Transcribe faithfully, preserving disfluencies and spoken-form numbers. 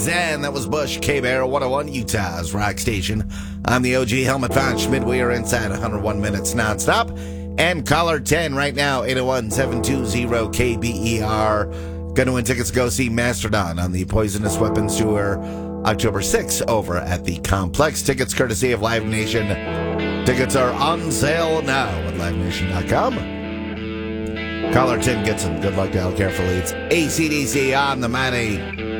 And that was Bush, K-Bear, one oh one, Utah's rock station. I'm the O G Helmet Von Schmidt. We are inside one hundred one minutes nonstop. And caller ten right now, eight oh one, seven two zero, K B E R. Going to win tickets to go see Mastodon on the Poisonous Weapons Tour October sixth over at the Complex. Tickets courtesy of Live Nation. Tickets are on sale now at live nation dot com. Caller ten gets them. Good luck, dial carefully. It's A C D C on the money.